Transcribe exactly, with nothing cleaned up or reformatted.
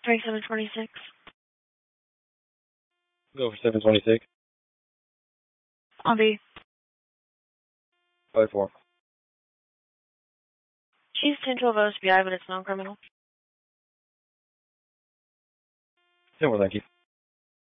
twenty-seven twenty-six. Go for seven twenty-six. On B. five four. She's ten twelve O S B I, but it's non-criminal. ten four, thank you.